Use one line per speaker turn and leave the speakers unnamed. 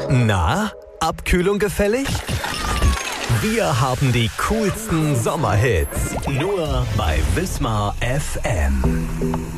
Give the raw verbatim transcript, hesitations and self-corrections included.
Na, Abkühlung gefällig? Wir haben die coolsten Sommerhits. Nur bei Wismar F M.